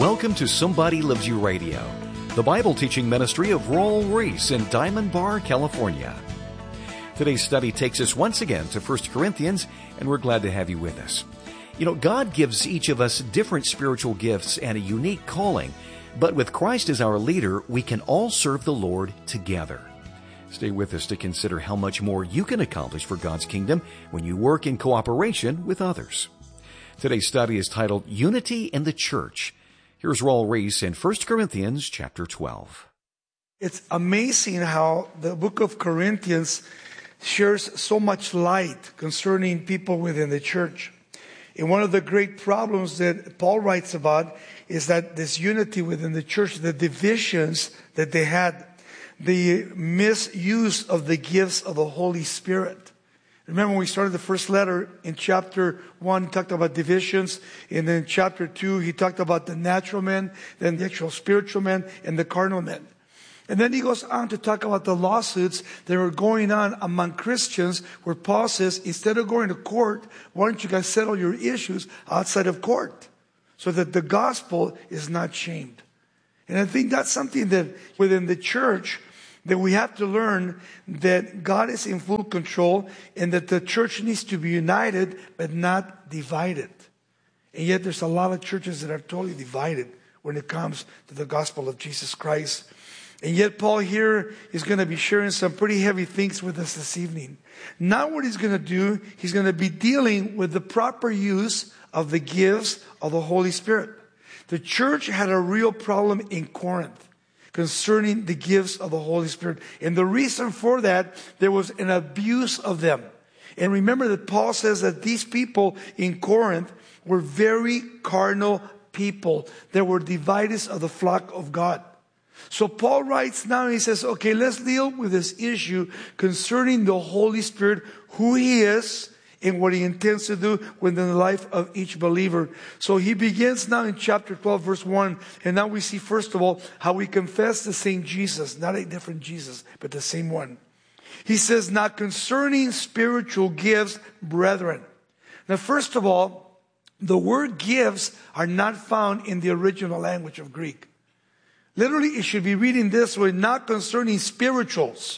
Welcome to Somebody Loves You Radio, the Bible teaching ministry of Royal Reese in Diamond Bar, California. Today's study takes us once again to 1 Corinthians, and we're glad to have you with us. You know, God gives each of us different spiritual gifts and a unique calling, but with Christ as our leader, we can all serve the Lord together. Stay with us to consider how much more you can accomplish for God's kingdom when you work in cooperation with others. Today's study is titled Unity in the Church. Here's Raul Reese in 1 Corinthians chapter 12. It's amazing how the book of Corinthians shares so much light concerning people within the church. And one of the great problems that Paul writes about is that this unity within the church, the divisions that they had, the misuse of the gifts of the Holy Spirit. Remember when we started the first letter in chapter 1, he talked about divisions. And then in chapter 2, he talked about the natural man, then the actual spiritual man, and the carnal man. And then he goes on to talk about the lawsuits that were going on among Christians, where Paul says, instead of going to court, why don't you guys settle your issues outside of court so that the gospel is not shamed? And I think that's something that within the church that we have to learn, that God is in full control and that the church needs to be united but not divided. And yet there's a lot of churches that are totally divided when it comes to the gospel of Jesus Christ. And yet Paul here is going to be sharing some pretty heavy things with us this evening. Now what he's going to do, he's going to be dealing with the proper use of the gifts of the Holy Spirit. The church had a real problem in Corinth concerning the gifts of the Holy Spirit. And the reason for that, there was an abuse of them. And remember that Paul says that these people in Corinth were very carnal people. They were dividers of the flock of God. So Paul writes now, he says, okay, let's deal with this issue concerning the Holy Spirit, who He is, and what He intends to do within the life of each believer. So he begins now in chapter 12, verse 1. And now we see, first of all, how we confess the same Jesus, not a different Jesus, but the same one. He says, now concerning spiritual gifts, brethren. Now, first of all, the word gifts are not found in the original language of Greek. Literally, it should be reading this way, not concerning spirituals,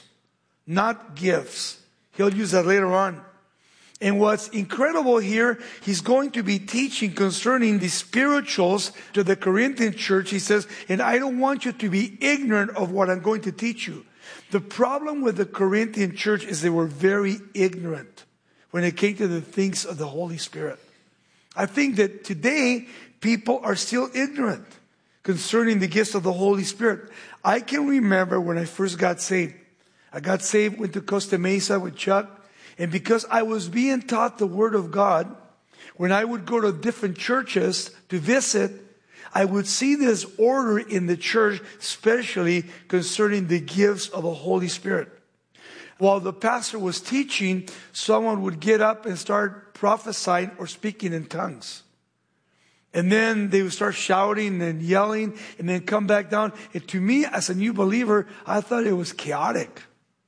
not gifts. He'll use that later on. And what's incredible here, he's going to be teaching concerning the spirituals to the Corinthian church. He says, and I don't want you to be ignorant of what I'm going to teach you. The problem with the Corinthian church is they were very ignorant when it came to the things of the Holy Spirit. I think that today, people are still ignorant concerning the gifts of the Holy Spirit. I can remember when I first got saved. I got saved, went to Costa Mesa with Chuck. And because I was being taught the Word of God, when I would go to different churches to visit, I would see this order in the church, especially concerning the gifts of the Holy Spirit. While the pastor was teaching, someone would get up and start prophesying or speaking in tongues. And then they would start shouting and yelling and then come back down. And to me, as a new believer, I thought it was chaotic.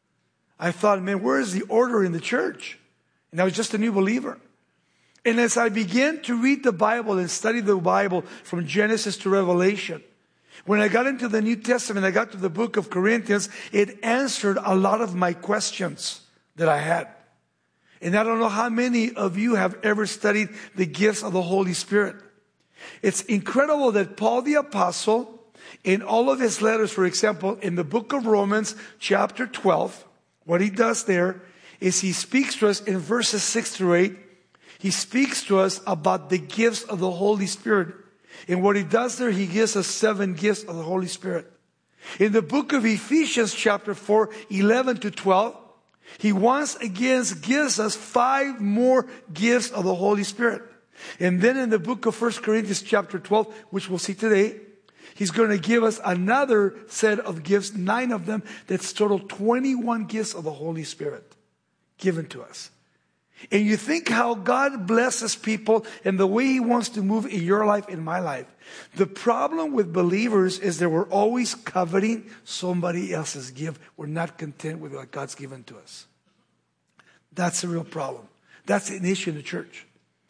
I thought, man, where is the order in the church? And I was just a new believer. And as I began to read the Bible and study the Bible from Genesis to Revelation, when I got into the New Testament, I got to the book of Corinthians, it answered a lot of my questions that I had. And I don't know how many of you have ever studied the gifts of the Holy Spirit. It's incredible that Paul the Apostle, in all of his letters, for example, in the book of Romans, chapter 12, what he does there is he speaks to us in verses 6 through 8. He speaks to us about the gifts of the Holy Spirit. And what he does there, he gives us 7 gifts of the Holy Spirit. In the book of Ephesians, chapter 4, 11 to 12, he once again gives us 5 more gifts of the Holy Spirit. And then in the book of 1 Corinthians, chapter 12, which we'll see today, he's going to give us another set of gifts, 9 of them, that's total 21 gifts of the Holy Spirit given to us. And you think how God blesses people and the way He wants to move in your life, in my life. The problem with believers is that we're always coveting somebody else's gift. We're not content with what God's given to us. That's a real problem. That's an issue in the church.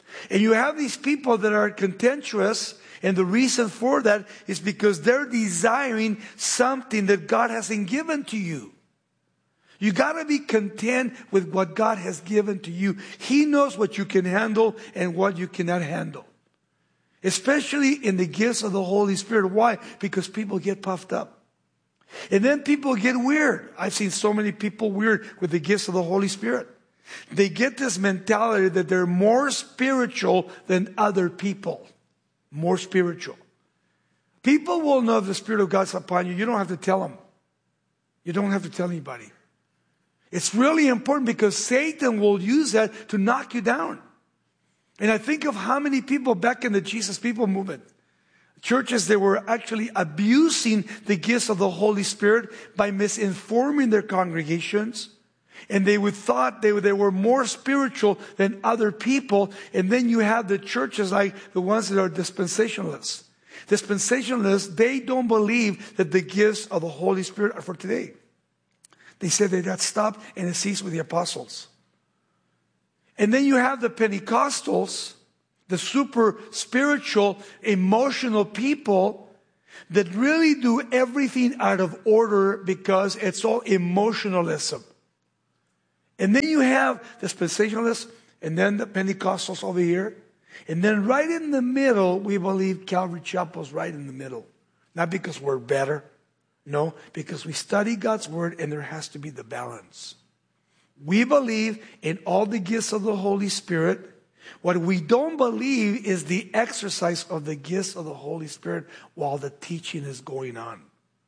And you have these people that are contentious, and the reason for that is because they're desiring something that God hasn't given to you. You got to be content with what God has given to you. He knows what you can handle and what you cannot handle. Especially in the gifts of the Holy Spirit. Why? Because people get puffed up. And then people get weird. I've seen so many people weird with the gifts of the Holy Spirit. They get this mentality that they're more spiritual than other people. More spiritual. People will know if the Spirit of God's upon you. You don't have to tell them. You don't have to tell anybody. It's really important because Satan will use that to knock you down. And I think of how many people back in the Jesus People movement, churches, they were actually abusing the gifts of the Holy Spirit by misinforming their congregations. And they would thought they were more spiritual than other people. And then you have the churches like the ones that are dispensationalists. Dispensationalists, they don't believe that the gifts of the Holy Spirit are for today. They said that that stopped and it ceased with the apostles. And then you have the Pentecostals, the super spiritual, emotional people that really do everything out of order because it's all emotionalism. And then you have the dispensationalists and then the Pentecostals over here. And then right in the middle, we believe Calvary Chapel's right in the middle. Not because we're better. No, because we study God's Word and there has to be the balance. We believe in all the gifts of the Holy Spirit. What we don't believe is the exercise of the gifts of the Holy Spirit while the teaching is going on.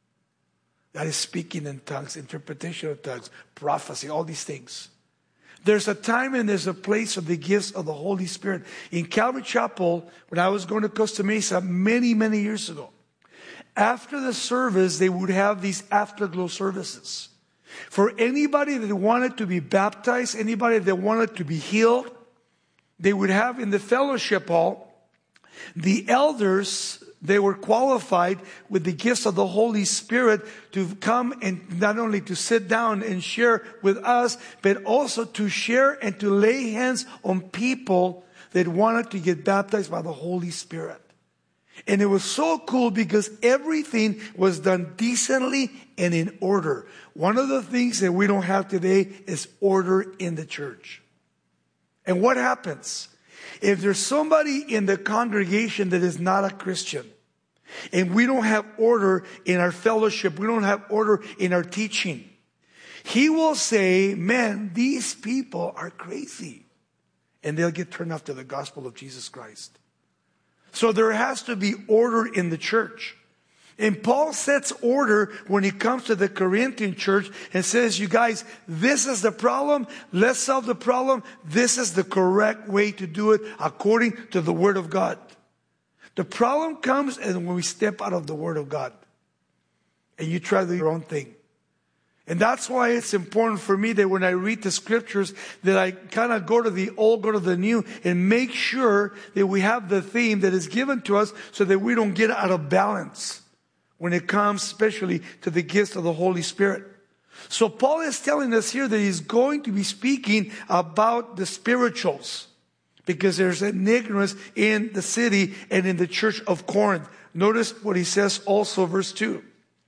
That is speaking in tongues, interpretation of tongues, prophecy, all these things. There's a time and there's a place of the gifts of the Holy Spirit. In Calvary Chapel, when I was going to Costa Mesa many, many years ago, after the service, they would have these afterglow services. For anybody that wanted to be baptized, anybody that wanted to be healed, they would have in the fellowship hall, the elders, they were qualified with the gifts of the Holy Spirit to come and not only to sit down and share with us, but also to share and to lay hands on people that wanted to get baptized by the Holy Spirit. And it was so cool because everything was done decently and in order. One of the things that we don't have today is order in the church. And what happens? If there's somebody in the congregation that is not a Christian, and we don't have order in our fellowship, we don't have order in our teaching, he will say, man, these people are crazy. And they'll get turned off to the gospel of Jesus Christ. So there has to be order in the church. And Paul sets order when he comes to the Corinthian church and says, you guys, this is the problem. Let's solve the problem. This is the correct way to do it according to the Word of God. The problem comes when we step out of the Word of God and you try to do your own thing. And that's why it's important for me that when I read the scriptures that I kind of go to the old, go to the new, and make sure that we have the theme that is given to us so that we don't get out of balance when it comes especially to the gifts of the Holy Spirit. So Paul is telling us here that he's going to be speaking about the spirituals because there's an ignorance in the city and in the church of Corinth. Notice what he says also, verse 2.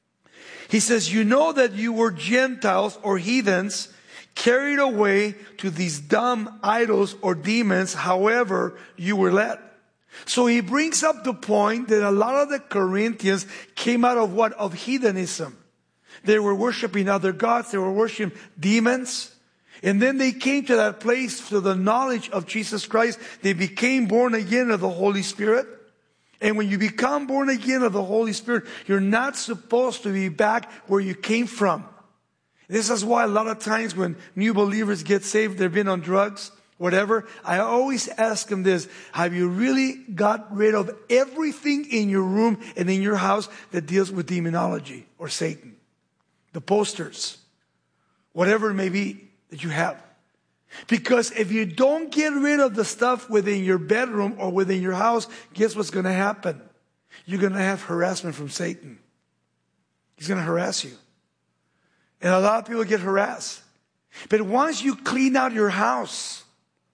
He says, you know that you were Gentiles or heathens carried away to these dumb idols or demons, however you were led. So he brings up the point that a lot of the Corinthians came out of what? Of heathenism. They were worshiping other gods. They were worshiping demons. And then they came to that place to the knowledge of Jesus Christ. They became born again of the Holy Spirit. And when you become born again of the Holy Spirit, you're not supposed to be back where you came from. This is why a lot of times when new believers get saved, they've been on drugs, whatever. I always ask them this: have you really got rid of everything in your room and in your house that deals with demonology or Satan? The posters, whatever it may be that you have. Because if you don't get rid of the stuff within your bedroom or within your house, guess what's going to happen? You're going to have harassment from Satan. He's going to harass you. And a lot of people get harassed. But once you clean out your house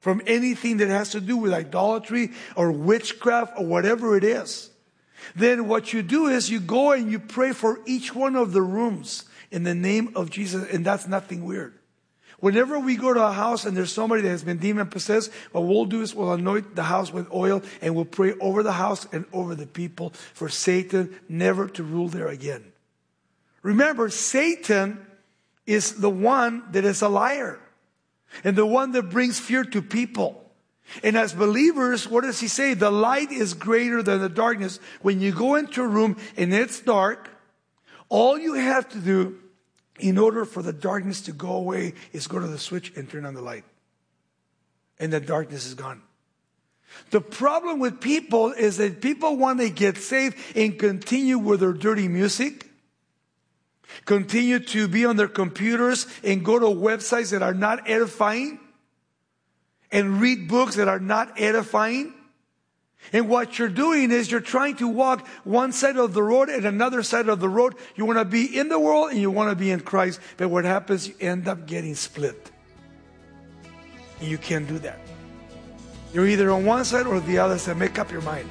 from anything that has to do with idolatry or witchcraft or whatever it is, then what you do is you go and you pray for each one of the rooms in the name of Jesus, and that's nothing weird. Whenever we go to a house and there's somebody that has been demon-possessed, what we'll do is we'll anoint the house with oil and we'll pray over the house and over the people for Satan never to rule there again. Remember, Satan is the one that is a liar and the one that brings fear to people. And as believers, what does he say? The light is greater than the darkness. When you go into a room and it's dark, all you have to do in order for the darkness to go away is go to the switch and turn on the light. And the darkness is gone. The problem with people is that people want to get saved and continue with their dirty music, continue to be on their computers and go to websites that are not edifying, and read books that are not edifying. And what you're doing is you're trying to walk one side of the road and another side of the road. You want to be in the world and you want to be in Christ. But what happens, you end up getting split. And you can't do that. You're either on one side or the other side. Make up your mind.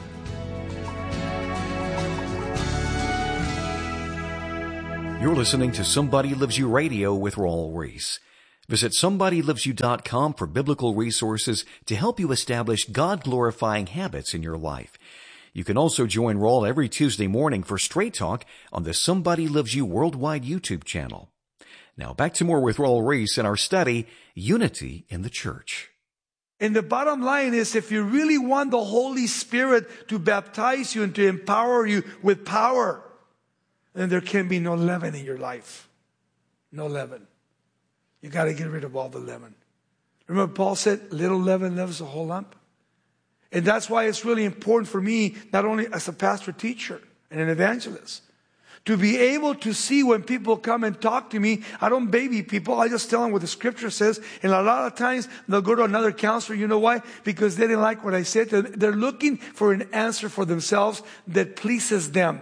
You're listening to Somebody Loves You Radio with Raul Ries. Visit SomebodyLovesYou.com for biblical resources to help you establish God-glorifying habits in your life. You can also join Raul every Tuesday morning for Straight Talk on the Somebody Loves You Worldwide YouTube channel. Now back to more with Raul Ries in our study, Unity in the Church. And the bottom line is, if you really want the Holy Spirit to baptize you and to empower you with power, then there can be no leaven in your life. No leaven. You got to get rid of all the leaven. Remember Paul said, little leaven leavens the whole lump? And that's why it's really important for me, not only as a pastor teacher and an evangelist, to be able to see when people come and talk to me. I don't baby people. I just tell them what the scripture says. And a lot of times they'll go to another counselor. You know why? Because they didn't like what I said. They're looking for an answer for themselves that pleases them.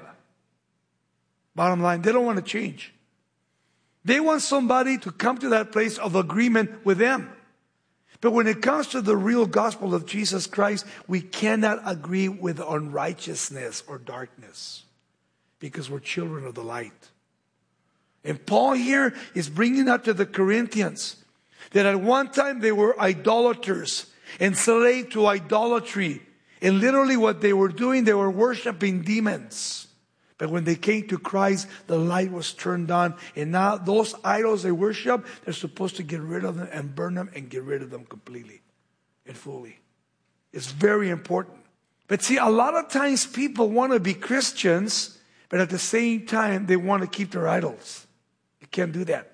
Bottom line, they don't want to change. They want somebody to come to that place of agreement with them. But when it comes to the real gospel of Jesus Christ, we cannot agree with unrighteousness or darkness because we're children of the light. And Paul here is bringing up to the Corinthians that at one time they were idolaters, enslaved to idolatry. And literally what they were doing, they were worshiping demons. But when they came to Christ, the light was turned on. And now those idols they worship, they're supposed to get rid of them and burn them and get rid of them completely and fully. It's very important. But see, a lot of times people want to be Christians, but at the same time, they want to keep their idols. You can't do that.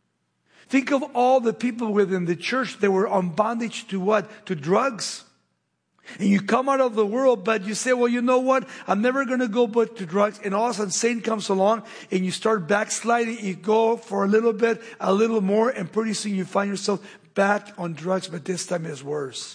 Think of all the people within the church that were on bondage to what? To drugs. And you come out of the world, but you say, well, you know what? I'm never going to go but to drugs. And all of a sudden, Satan comes along and you start backsliding. You go for a little bit, a little more, and pretty soon you find yourself back on drugs, but this time it's worse.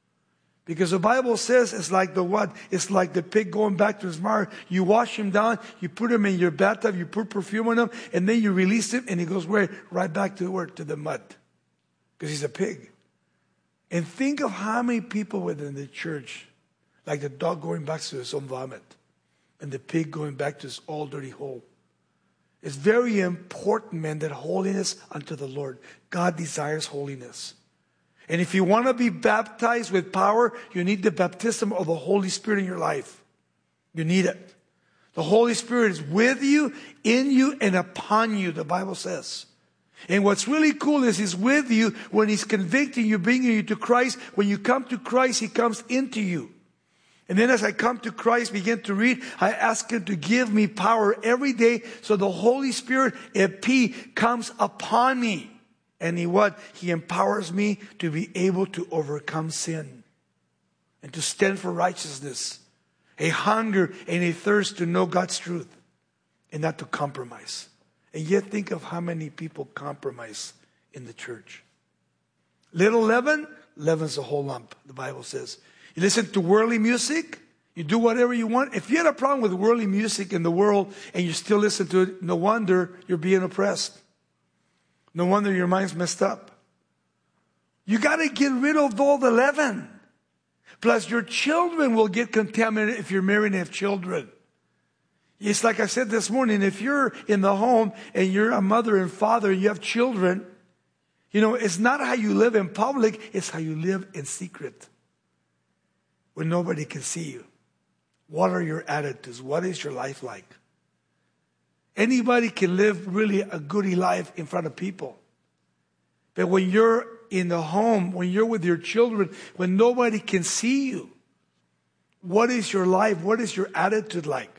Because the Bible says it's like the what? It's like the pig going back to his mire. You wash him down, you put him in your bathtub, you put perfume on him, and then you release him, and he goes where? Right back to where? To the mud. Because he's a pig. And think of how many people within the church, like the dog going back to his own vomit, and the pig going back to his old dirty hole. It's very important, man, that holiness unto the Lord. God desires holiness. And if you want to be baptized with power, you need the baptism of the Holy Spirit in your life. You need it. The Holy Spirit is with you, in you, and upon you, the Bible says. And what's really cool is He's with you when He's convicting you, bringing you to Christ. When you come to Christ, He comes into you. And then as I come to Christ, begin to read, I ask Him to give me power every day so the Holy Spirit, P, comes upon me. And He empowers me to be able to overcome sin and to stand for righteousness. A hunger and a thirst to know God's truth and not to compromise. And yet think of how many people compromise in the church. Little leaven leavens the whole lump, the Bible says. You listen to worldly music, you do whatever you want. If you had a problem with worldly music in the world and you still listen to it, no wonder you're being oppressed. No wonder your mind's messed up. You got to get rid of all the leaven. Plus, your children will get contaminated if you're married and have children. It's like I said this morning, if you're in the home and you're a mother and father and you have children, it's not how you live in public, it's how you live in secret. When nobody can see you. What are your attitudes? What is your life like? Anybody can live really a goody life in front of people. But when you're in the home, when you're with your children, when nobody can see you, what is your life? What is your attitude like?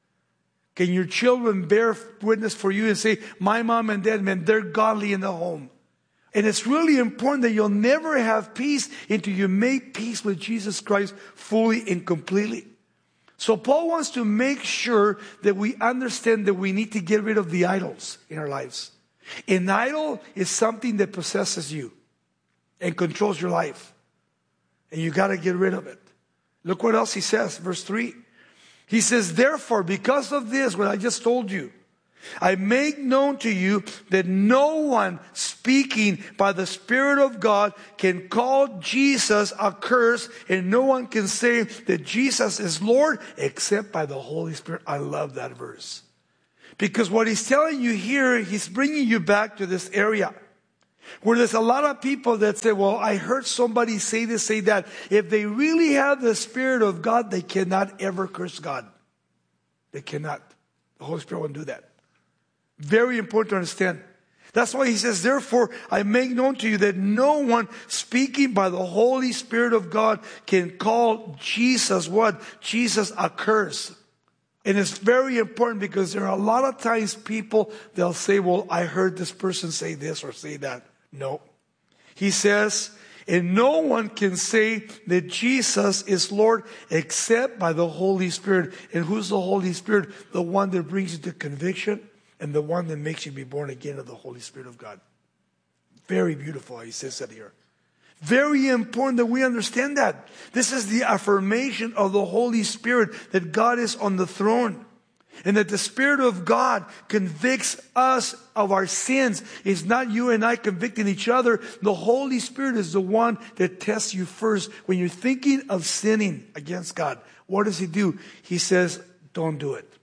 Can your children bear witness for you and say, my mom and dad, man, they're godly in the home? And it's really important that you'll never have peace until you make peace with Jesus Christ fully and completely. So Paul wants to make sure that we understand that we need to get rid of the idols in our lives. An idol is something that possesses you and controls your life. And you got to get rid of it. Look what else he says, verse 3. He says, therefore, because of this, what I just told you, I make known to you that no one speaking by the Spirit of God can call Jesus accursed, and no one can say that Jesus is Lord except by the Holy Spirit. I love that verse. Because what he's telling you here, he's bringing you back to this area where there's a lot of people that say, well, I heard somebody say this, say that. If they really have the Spirit of God, they cannot ever curse God. They cannot. The Holy Spirit won't do that. Very important to understand. That's why he says, therefore, I make known to you that no one speaking by the Holy Spirit of God can call Jesus what? Jesus accursed. And it's very important because there are a lot of times people, they'll say, well, I heard this person say this or say that. No. He says, and no one can say that Jesus is Lord except by the Holy Spirit. And who's the Holy Spirit? The one that brings you to conviction and the one that makes you be born again of the Holy Spirit of God. Very beautiful how he says that here. Very important that we understand that. This is the affirmation of the Holy Spirit that God is on the throne. And that the Spirit of God convicts us of our sins. It's not you and I convicting each other. The Holy Spirit is the one that tests you first. When you're thinking of sinning against God, what does he do? He says, don't do it.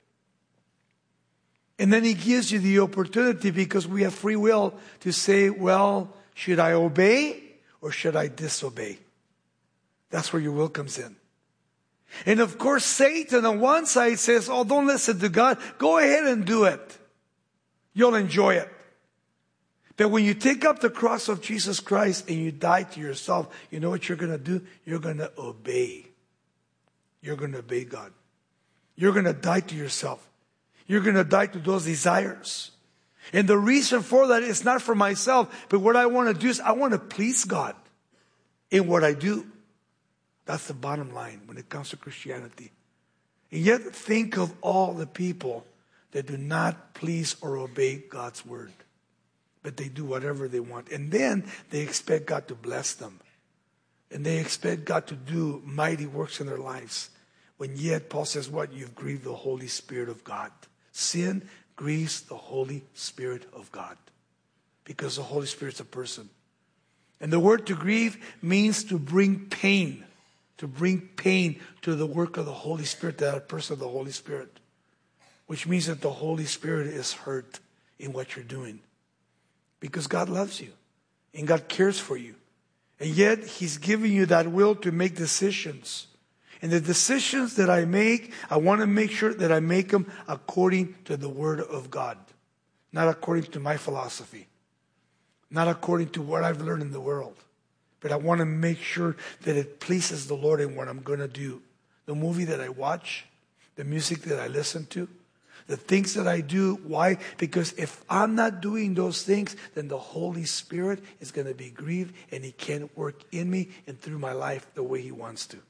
And then he gives you the opportunity, because we have free will, to say, well, should I obey or should I disobey? That's where your will comes in. And of course, Satan on one side says, oh, don't listen to God. Go ahead and do it. You'll enjoy it. But when you take up the cross of Jesus Christ and you die to yourself, you know what you're going to do? You're going to obey. You're going to obey God. You're going to die to yourself. You're going to die to those desires. And the reason for that is not for myself, but what I want to do is I want to please God in what I do. That's the bottom line when it comes to Christianity. And yet think of all the people that do not please or obey God's word. But they do whatever they want. And then they expect God to bless them. And they expect God to do mighty works in their lives. When yet Paul says what? You've grieved the Holy Spirit of God. Sin grieves the Holy Spirit of God. Because the Holy Spirit's a person. And the word to grieve means to bring pain. To bring pain to the work of the Holy Spirit, to that person of the Holy Spirit. Which means that the Holy Spirit is hurt in what you're doing. Because God loves you. And God cares for you. And yet He's giving you that will to make decisions. And the decisions that I make, I want to make sure that I make them according to the Word of God. Not according to my philosophy. Not according to what I've learned in the world. But I want to make sure that it pleases the Lord in what I'm going to do. The movie that I watch, the music that I listen to, the things that I do. Why? Because if I'm not doing those things, then the Holy Spirit is going to be grieved and He can't work in me and through my life the way He wants to.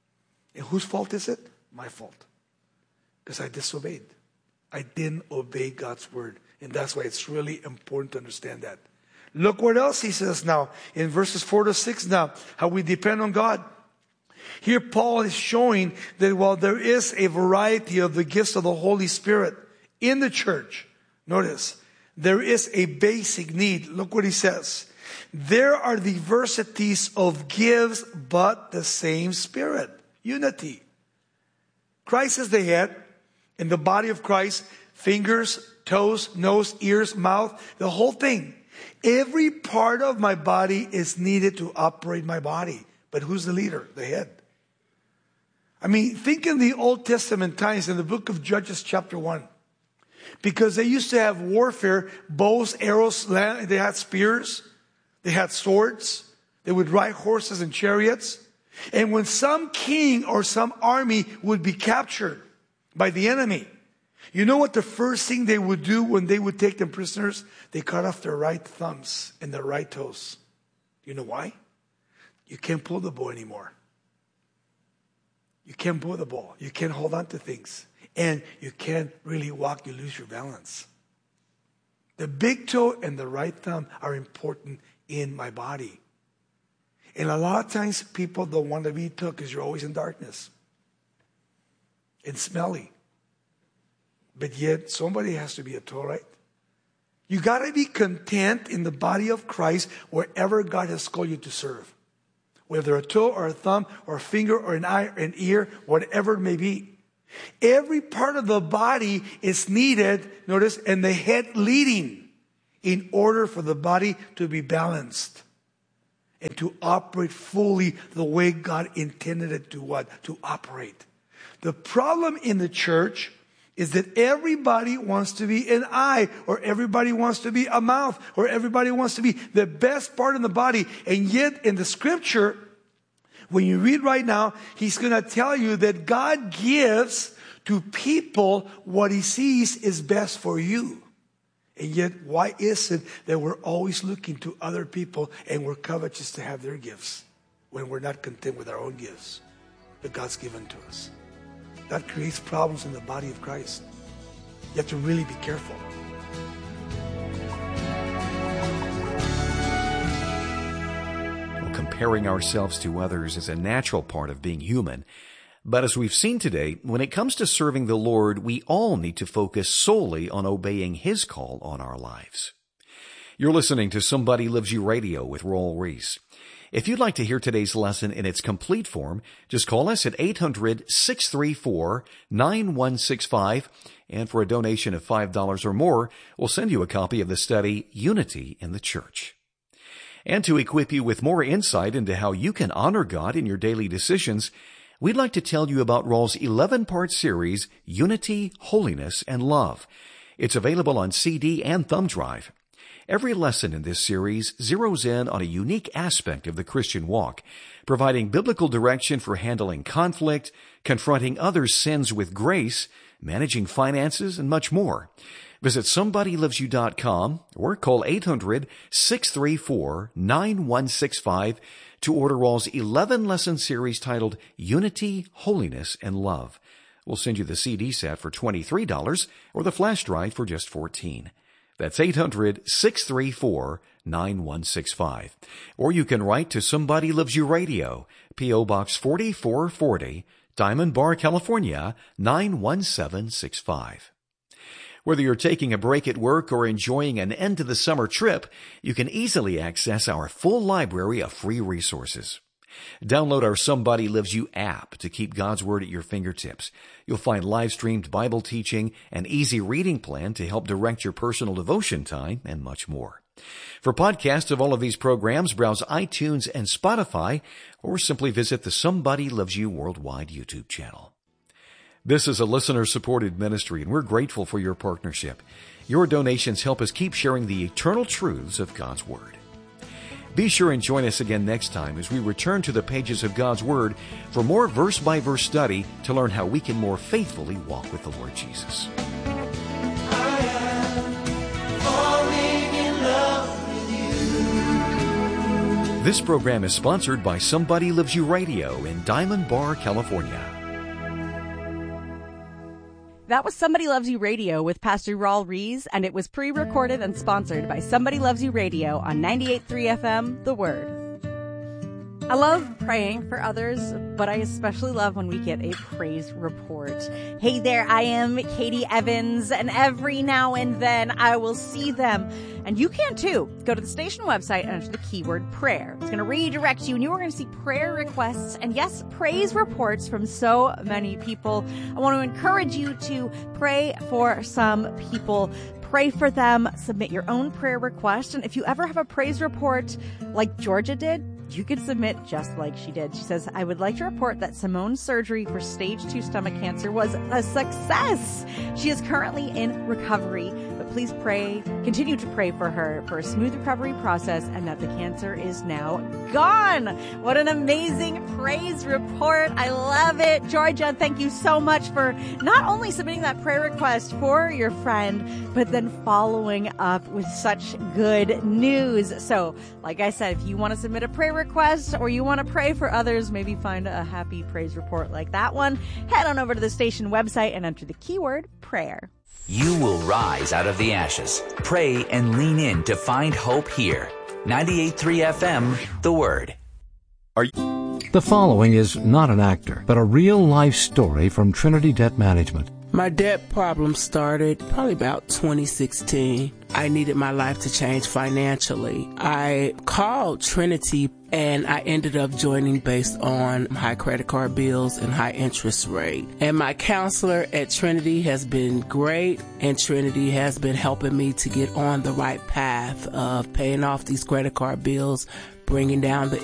And whose fault is it? My fault. Because I disobeyed. I didn't obey God's word. And that's why it's really important to understand that. Look what else he says now in verses 4 to 6 now, how we depend on God. Here Paul is showing that while there is a variety of the gifts of the Holy Spirit in the church, notice, there is a basic need. Look what he says. There are diversities of gifts, but the same Spirit. Unity. Christ is the head. In the body of Christ, fingers, toes, nose, ears, mouth, the whole thing. Every part of my body is needed to operate my body. But who's the leader? The head. I mean, think in the Old Testament times, in the book of Judges chapter 1. Because they used to have warfare, bows, arrows, they had spears, they had swords, they would ride horses and chariots. And when some king or some army would be captured by the enemy, you know what the first thing they would do when they would take them prisoners? They cut off their right thumbs and their right toes. You know why? You can't pull the bow anymore. You can't pull the bow. You can't hold on to things. And you can't really walk. You lose your balance. The big toe and the right thumb are important in my body. And a lot of times people don't want to be took because you're always in darkness. And smelly. But yet somebody has to be a toe, right? You got to be content in the body of Christ wherever God has called you to serve. Whether a toe or a thumb or a finger or an eye or an ear, whatever it may be. Every part of the body is needed, notice, and the head leading in order for the body to be balanced and to operate fully the way God intended it to what? To operate. The problem in the church is that everybody wants to be an eye, or everybody wants to be a mouth, or everybody wants to be the best part in the body. And yet in the scripture, when you read right now, he's going to tell you that God gives to people what he sees is best for you. And yet, why is it that we're always looking to other people and we're covetous to have their gifts when we're not content with our own gifts that God's given to us? That creates problems in the body of Christ. You have to really be careful. Comparing ourselves to others is a natural part of being human. But as we've seen today, when it comes to serving the Lord, we all need to focus solely on obeying His call on our lives. You're listening to Somebody Loves You Radio with Roel Reese. If you'd like to hear today's lesson in its complete form, just call us at 800-634-9165, and for a donation of $5 or more, we'll send you a copy of the study, Unity in the Church. And to equip you with more insight into how you can honor God in your daily decisions, we'd like to tell you about Roel's 11-part series, Unity, Holiness, and Love. It's available on CD and thumb drive. Every lesson in this series zeroes in on a unique aspect of the Christian walk, providing biblical direction for handling conflict, confronting others' sins with grace, managing finances, and much more. Visit SomebodyLovesYou.com or call 800-634-9165 to order Roel's 11-lesson series titled Unity, Holiness, and Love. We'll send you the CD set for $23 or the flash drive for just $14. That's 800-634-9165. Or you can write to Somebody Loves You Radio, P.O. Box 4440, Diamond Bar, California, 91765. Whether you're taking a break at work or enjoying an end-to-the-summer trip, you can easily access our full library of free resources. Download our Somebody Loves You app to keep God's Word at your fingertips. You'll find live-streamed Bible teaching, an easy reading plan to help direct your personal devotion time, and much more. For podcasts of all of these programs, browse iTunes and Spotify, or simply visit the Somebody Loves You Worldwide YouTube channel. This is a listener-supported ministry, and we're grateful for your partnership. Your donations help us keep sharing the eternal truths of God's Word. Be sure and join us again next time as we return to the pages of God's Word for more verse-by-verse study to learn how we can more faithfully walk with the Lord Jesus. I am falling in love with you. This program is sponsored by Somebody Loves You Radio in Diamond Bar, California. That was Somebody Loves You Radio with Pastor Roel Reese, and it was pre-recorded and sponsored by Somebody Loves You Radio on 98.3 FM, The Word. I love praying for others, but I especially love when we get a praise report. Hey there, I am Katie Evans, and every now and then I will see them. And you can too. Go to the station website and enter the keyword prayer. It's going to redirect you, and you are going to see prayer requests and, yes, praise reports from so many people. I want to encourage you to pray for some people. Pray for them, submit your own prayer request, and if you ever have a praise report like Georgia did, you could submit just like she did. She says, I would like to report that Simone's surgery for stage 2 stomach cancer was a success. She is currently in recovery, but please continue to pray for her for a smooth recovery process and that the cancer is now gone. What an amazing praise report. I love it. Georgia, thank you so much for not only submitting that prayer request for your friend, but then following up with such good news. So, like I said, if you want to submit a prayer request or you want to pray for others, maybe find a happy praise report like that one, head on over to the station website and enter the keyword prayer. You will rise out of the ashes. Pray and lean in to find hope here. 98.3 FM, The Word. The following is not an actor, but a real-life story from Trinity Debt Management. My debt problem started probably about 2016. I needed my life to change financially. I called Trinity and I ended up joining based on high credit card bills and high interest rate. And my counselor at Trinity has been great, and Trinity has been helping me to get on the right path of paying off these credit card bills, bringing down the